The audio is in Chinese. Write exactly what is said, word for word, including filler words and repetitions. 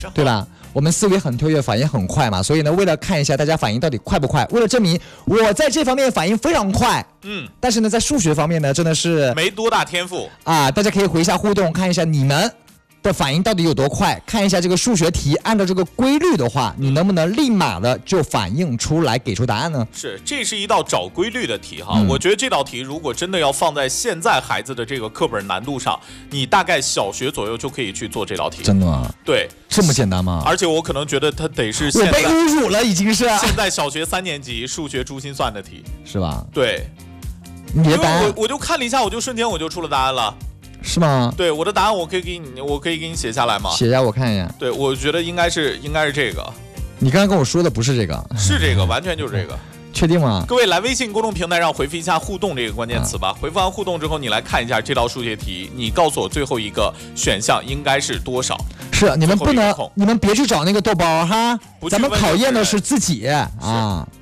对吧？我们思维很跳跃，反应很快嘛，所以呢，为了看一下大家反应到底快不快，为了证明我在这方面反应非常快，嗯，但是呢，在数学方面呢，真的是没多大天赋啊。大家可以回一下互动，看一下你们的反应到底有多快，看一下这个数学题，按照这个规律的话，你能不能立马的就反应出来，给出答案呢？ 是，这是一道找规律的题哈、嗯。我觉得这道题如果真的要放在现在孩子的这个课本难度上，你大概小学左右就可以去做这道题。 真的吗？ 对， 这么简单吗？ 而且我可能觉得它得是现在我被侮辱了，已经是现在小学三年级数学珠心算的题， 是吧？ 对， 你的答案我我就看了一下，我就瞬间我就出了答案了。 是吗？ 对，我的答案我可以给你，我可以给你写下来吗？ 写下我看一眼。 对，我觉得应该是应该是这个。 你刚刚跟我说的不是这个？ 是这个，完全就是这个。 确定吗？ 各位来微信公众平台上回复一下"互动"这个关键词吧。啊、回复完"互动"之后，你来看一下这道数学题，你告诉我最后一个选项应该是多少？ 是你们不能，你们别去找那个豆包哈，咱们考验的是自己啊。